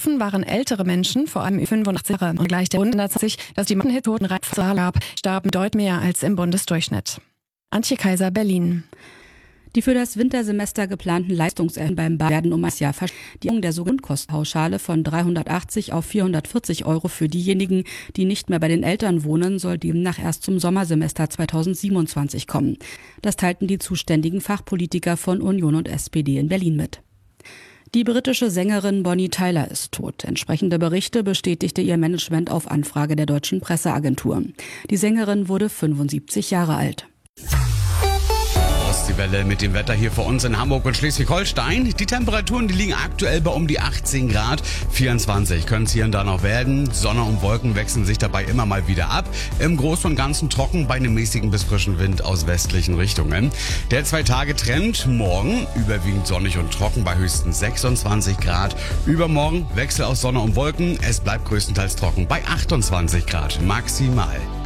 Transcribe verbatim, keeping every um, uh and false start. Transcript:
Betroffen waren ältere Menschen, vor allem fünfundachtzig Jahre. Und gleich der wundert sich, dass die Massenhittoten gab, starben deutlich mehr als im Bundesdurchschnitt. Antje Kaiser, Berlin. Die für das Wintersemester geplanten Leistungserhöhungen beim Bad werden um ein Jahr verschoben. Die Erhöhung der sogenannten Grundkostenpauschale von dreihundertachtzig auf vierhundertvierzig Euro für diejenigen, die nicht mehr bei den Eltern wohnen, soll demnach erst zum Sommersemester zweitausendsiebenundzwanzig kommen. Das teilten die zuständigen Fachpolitiker von Union und S P D in Berlin mit. Die britische Sängerin Bonnie Tyler ist tot. Entsprechende Berichte bestätigte ihr Management auf Anfrage der deutschen Presseagentur. Die Sängerin wurde fünfundsiebzig Jahre alt. Die Welle mit dem Wetter hier für uns in Hamburg und Schleswig-Holstein. Die Temperaturen, die liegen aktuell bei um die achtzehn Grad. vierundzwanzig können es hier und da noch werden. Sonne und Wolken wechseln sich dabei immer mal wieder ab. Im Großen und Ganzen trocken bei einem mäßigen bis frischen Wind aus westlichen Richtungen. Der Zwei-Tage-Trend morgen überwiegend sonnig und trocken bei höchstens sechsundzwanzig Grad. Übermorgen Wechsel aus Sonne und Wolken. Es bleibt größtenteils trocken bei achtundzwanzig Grad maximal.